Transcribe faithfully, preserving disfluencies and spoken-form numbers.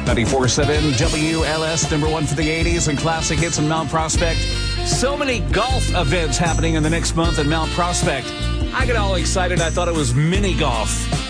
ninety-four point seven W L S, number one for the eighties and classic hits in Mount Prospect. So many golf events happening in the next month in Mount Prospect. I got all excited. I thought it was mini golf.